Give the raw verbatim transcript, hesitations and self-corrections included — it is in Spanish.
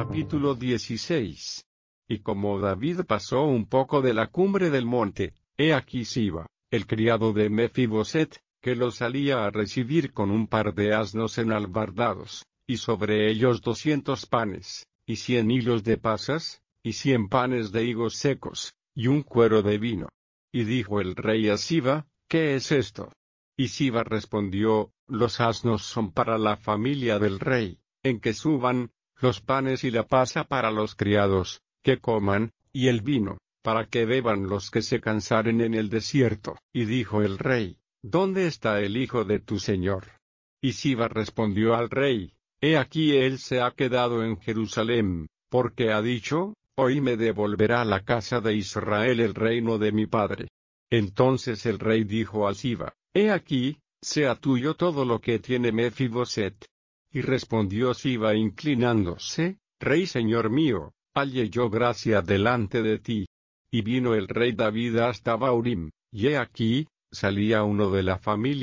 Capítulo dieciséis. Y como David pasó un poco de la cumbre del monte, he aquí Siba, el criado de Mefiboset, que lo salía a recibir con un par de asnos enalbardados, y sobre ellos doscientos panes, y cien hilos de pasas, y cien panes de higos secos, y un cuero de vino. Y dijo el rey a Siba, ¿qué es esto? Y Siba respondió, los asnos son para la familia del rey, en que suban, los panes y la pasa para los criados, que coman, y el vino, para que beban los que se cansaren en el desierto. Y dijo el rey, ¿dónde está el hijo de tu señor? Y Siba respondió al rey, he aquí él se ha quedado en Jerusalén, porque ha dicho, hoy me devolverá la casa de Israel el reino de mi padre. Entonces el rey dijo a Siba, he aquí, sea tuyo todo lo que tiene Mefiboset. Y respondió Siba inclinándose, Rey señor mío, halle yo gracia delante de ti. Y vino el rey David hasta Baurim, y he aquí, salía uno de la familia